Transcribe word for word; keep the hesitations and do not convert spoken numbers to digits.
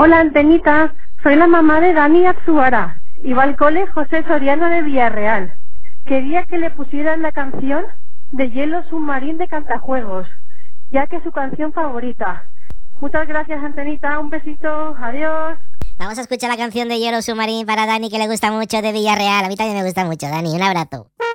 Hola, Antenita. Soy la mamá de Dani Atsuara y va al cole José Soriano de Villarreal. Quería que le pusieran la canción de Hielo Submarín de Cantajuegos, ya que es su canción favorita. Muchas gracias, Antenita. Un besito. Adiós. Vamos a escuchar la canción de Hielo Submarín para Dani, que le gusta mucho, de Villarreal. A mí también me gusta mucho, Dani. Un abrazo.